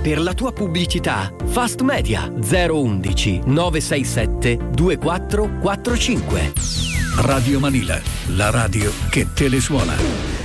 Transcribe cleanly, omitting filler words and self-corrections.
Per la tua pubblicità, Fast Media 011 967 2445. Radio Manila, la radio che telesuona.